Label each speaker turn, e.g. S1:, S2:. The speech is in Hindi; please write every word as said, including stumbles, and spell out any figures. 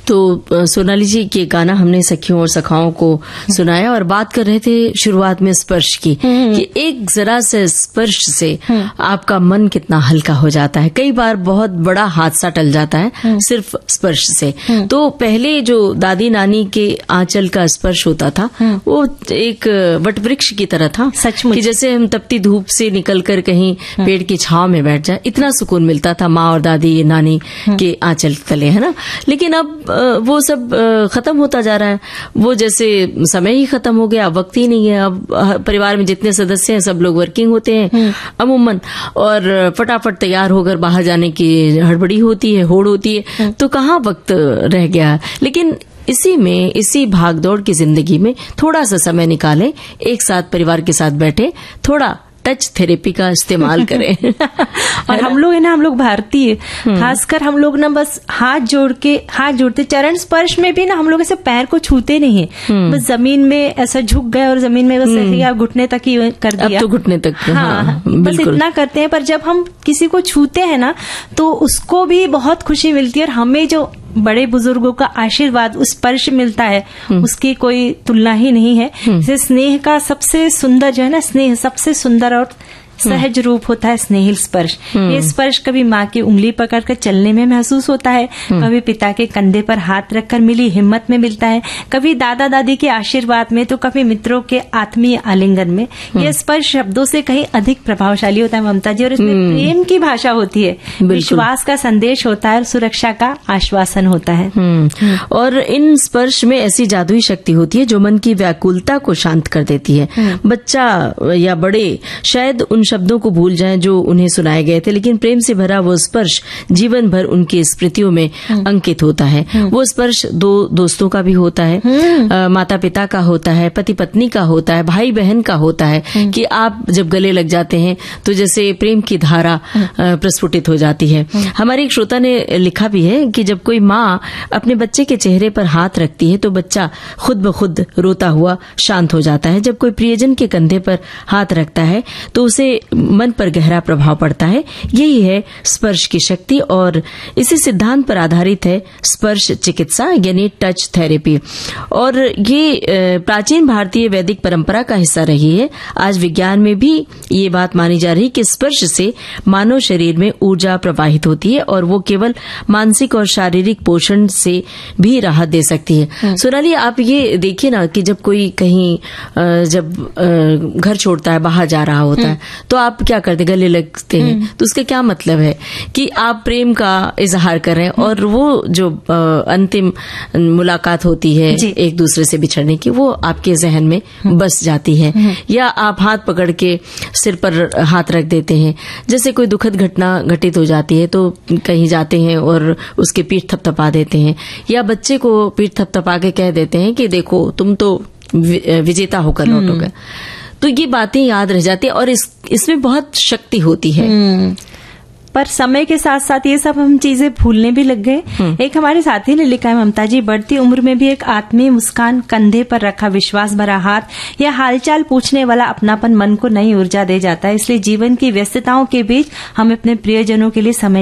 S1: तो सोनाली जी, ये गाना हमने सखियों और सखाओं को सुनाया और बात कर रहे थे शुरुआत में स्पर्श की, कि एक जरा से स्पर्श से आपका मन कितना हल्का हो जाता है। कई बार बहुत बड़ा हादसा टल जाता है सिर्फ स्पर्श से। तो पहले जो दादी नानी के आंचल का स्पर्श होता था वो एक वटवृक्ष की तरह था, सचमुच, कि जैसे हम तपती धूप से निकलकर कहीं पेड़ की छांव में बैठ जाए, इतना सुकून मिलता था माँ और दादी नानी के आंचल तले, है ना। लेकिन अब वो सब खत्म होता जा रहा है। वो जैसे समय ही खत्म हो गया, वक्त ही नहीं है। अब परिवार में जितने सदस्य हैं सब लोग वर्किंग होते हैं अमूमन, और फटाफट तैयार होकर बाहर जाने की हड़बड़ी होती है, होड़ होती है, तो कहाँ वक्त रह गया। लेकिन इसी में, इसी भागदौड़ की जिंदगी में थोड़ा सा समय निकालें, एक साथ परिवार के साथ बैठे, थोड़ा टच थेरेपी का इस्तेमाल करें।
S2: और हम लोग है ना, हम लोग भारतीय, खासकर हम लोग ना बस हाथ जोड़ के हाथ जोड़ते, चरण स्पर्श में भी ना हम लोग ऐसे पैर को छूते नहीं है, बस जमीन में ऐसा झुक गए और जमीन में बस ऐसे आप घुटने तक ही कर दिया,
S1: अब तो घुटने तक,
S2: हाँ, हाँ, बस इतना करते हैं। पर जब हम किसी को छूते हैं ना तो उसको भी बहुत खुशी मिलती है, और हमें जो बड़े बुजुर्गों का आशीर्वाद, उस स्पर्श मिलता है, उसकी कोई तुलना ही नहीं है। जैसे स्नेह का सबसे सुंदर जो है ना, स्नेह सबसे सुंदर और सहज रूप होता है स्नेहिल स्पर्श। ये स्पर्श कभी माँ की उंगली पकड़कर चलने में महसूस होता है, कभी पिता के कंधे पर हाथ रखकर मिली हिम्मत में मिलता है, कभी दादा दादी के आशीर्वाद में, तो कभी मित्रों के आत्मीय आलिंगन में। यह स्पर्श शब्दों से कहीं अधिक प्रभावशाली होता है ममता जी, और इसमें प्रेम की भाषा होती है, विश्वास का संदेश होता है और सुरक्षा का आश्वासन होता है।
S1: और इन स्पर्श में ऐसी जादुई शक्ति होती है जो मन की व्याकुलता को शांत कर देती है। बच्चा या बड़े शायद उन शब्दों को भूल जाएं जो उन्हें सुनाए गए थे, लेकिन प्रेम से भरा वो स्पर्श जीवन भर उनकी स्मृतियों में अंकित होता है। वो स्पर्श दो दोस्तों का भी होता है, माता पिता का होता है, पति पत्नी का होता है, भाई बहन का होता है, कि आप जब गले लग जाते हैं तो जैसे प्रेम की धारा प्रस्फुटित हो जाती है। हमारे एक श्रोता ने लिखा भी है कि जब कोई माँ अपने बच्चे के चेहरे पर हाथ रखती है तो बच्चा खुद ब खुद रोता हुआ शांत हो जाता है। जब कोई प्रियजन के कंधे पर हाथ रखता है तो उसे मन पर गहरा प्रभाव पड़ता है। यही है स्पर्श की शक्ति, और इसी सिद्धांत पर आधारित है स्पर्श चिकित्सा यानी टच थेरेपी। और ये प्राचीन भारतीय वैदिक परंपरा का हिस्सा रही है। आज विज्ञान में भी ये बात मानी जा रही है कि स्पर्श से मानव शरीर में ऊर्जा प्रवाहित होती है और वो केवल मानसिक और शारीरिक पोषण से भी राहत दे सकती है। सोनाली, आप ये देखिए ना कि जब कोई कहीं जब घर छोड़ता है, बाहर जा रहा होता है, तो आप क्या करते, गले लगते हैं, तो उसका क्या मतलब है कि आप प्रेम का इजहार कर रहे हैं, और वो जो अंतिम मुलाकात होती है एक दूसरे से बिछड़ने की, वो आपके जहन में बस जाती है। या आप हाथ पकड़ के सिर पर हाथ रख देते हैं, जैसे कोई दुखद घटना घटित हो जाती है तो कहीं जाते हैं और उसके पीठ थपथपा देते हैं, या बच्चे को पीठ थपथपा के कह देते हैं कि देखो तुम तो विजेता होकर लौटोगे। तो ये बातें याद रह जाती है और इस इसमें बहुत शक्ति होती है।
S2: पर समय के साथ साथ ये सब हम चीजें भूलने भी लग गए। एक हमारे साथी ने लिखा है, ममता जी, बढ़ती उम्र में भी एक आत्मीय मुस्कान, कंधे पर रखा विश्वास भरा हाथ या हालचाल पूछने वाला अपनापन मन को नई ऊर्जा दे जाता है। इसलिए जीवन की व्यस्तताओं के बीच हम अपने प्रियजनों के लिए समय